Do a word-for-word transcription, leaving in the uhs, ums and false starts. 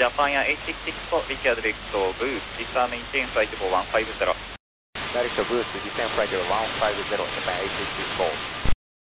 Japan Air eight six six four, reach Victor Boost, descend maintain flight level one five zero. Director Boost, descend flight level one five zero, Japan eight six six four.